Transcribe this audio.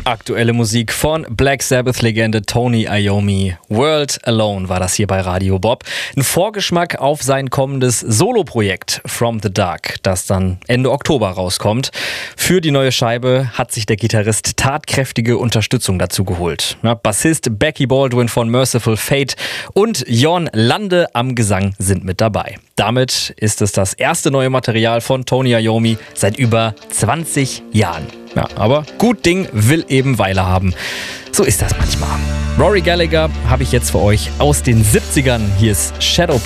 Aktuelle Musik von Black Sabbath-Legende Tony Iommi. World Alone war das hier bei Radio Bob. Ein Vorgeschmack auf sein kommendes Soloprojekt From the Dark, das dann Ende Oktober rauskommt. Für die neue Scheibe hat sich der Gitarrist tatkräftige Unterstützung dazu geholt. Bassist Becky Baldwin von Merciful Fate und Jon Lande am Gesang sind mit dabei. Damit ist es das erste neue Material von Tony Iommi seit über 20 Jahren. Ja, aber gut Ding will eben Weile haben. So ist das manchmal. Rory Gallagher habe ich jetzt für euch aus den 70ern. Hier ist Shadow